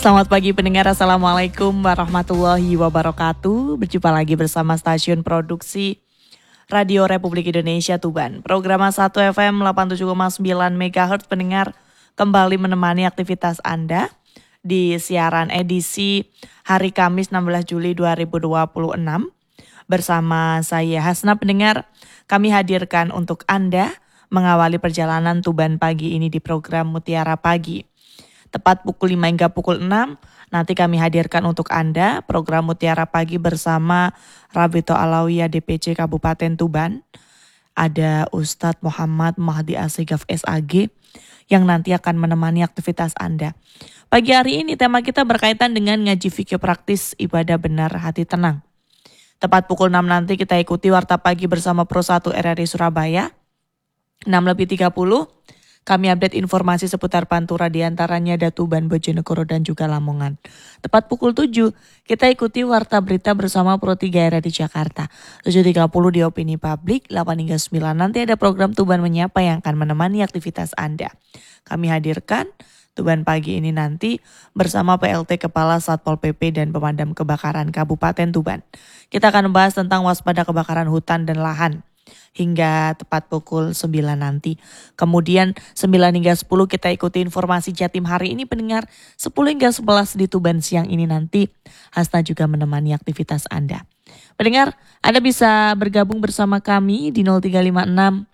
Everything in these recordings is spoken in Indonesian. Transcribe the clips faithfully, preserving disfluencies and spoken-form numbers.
Selamat pagi pendengar, Assalamualaikum warahmatullahi wabarakatuh. Berjumpa lagi bersama stasiun produksi Radio Republik Indonesia Tuban. Program satu F M delapan puluh tujuh koma sembilan megahertz pendengar kembali menemani aktivitas Anda di siaran edisi hari Kamis enam belas Juli dua ribu dua puluh enam. Bersama saya Hasna pendengar, kami hadirkan untuk Anda mengawali perjalanan Tuban pagi ini di program Mutiara Pagi. Tepat pukul lima hingga pukul enam, nanti kami hadirkan untuk Anda program Mutiara Pagi bersama Rabito Alawiyah D P C Kabupaten Tuban. Ada Ustadz Muhammad Mahdi Asegaf S A G yang nanti akan menemani aktivitas Anda. Pagi hari ini tema kita berkaitan dengan ngaji fikih praktis ibadah benar hati tenang. Tepat pukul enam nanti kita ikuti Warta Pagi bersama Pro satu R R I Surabaya. enam lebih tiga puluh. Kami update informasi seputar Pantura diantaranya ada Tuban, Bojonegoro dan juga Lamongan. Tepat pukul tujuh, kita ikuti Warta Berita bersama Pro tiga R R I Jakarta. tujuh tiga puluh di Opini Publik, delapan hingga sembilan nanti ada program Tuban Menyapa yang akan menemani aktivitas Anda. Kami hadirkan Tuban pagi ini nanti bersama P L T Kepala Satpol P P dan Pemadam Kebakaran Kabupaten Tuban. Kita akan membahas tentang waspada kebakaran hutan dan lahan hingga tepat pukul sembilan nanti. Kemudian sembilan hingga sepuluh kita ikuti informasi Jatim hari ini pendengar. Sepuluh hingga sebelas di Tuban siang ini nanti Hasna juga menemani aktivitas Anda. Pendengar, Anda bisa bergabung bersama kami di nol tiga lima enam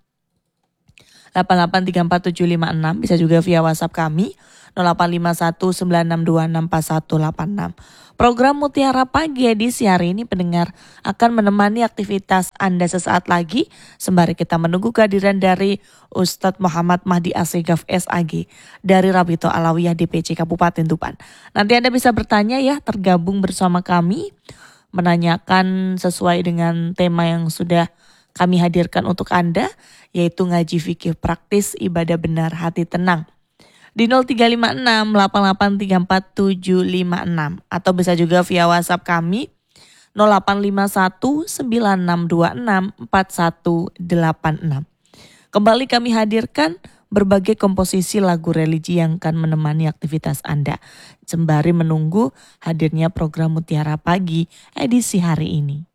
delapan delapan tiga empat tujuh lima enam. Bisa juga via WhatsApp kami nol delapan lima satu sembilan enam dua enam empat satu delapan enam. Program Mutiara Pagi edisi hari ini pendengar akan menemani aktivitas Anda sesaat lagi sembari kita menunggu kehadiran dari Ustadz Muhammad Mahdi Asegaf S A G dari Rabito Alawiyah D P C Kabupaten Tuban. Nanti Anda bisa bertanya ya, tergabung bersama kami menanyakan sesuai dengan tema yang sudah kami hadirkan untuk Anda, yaitu ngaji fikih praktis ibadah benar hati tenang. Di nol tiga lima enam delapan delapan tiga empat tujuh lima enam atau bisa juga via WhatsApp kami nol delapan lima satu sembilan enam dua enam empat satu delapan enam. Kembali kami hadirkan berbagai komposisi lagu religi yang akan menemani aktivitas Anda sembari menunggu hadirnya program Mutiara Pagi edisi hari ini.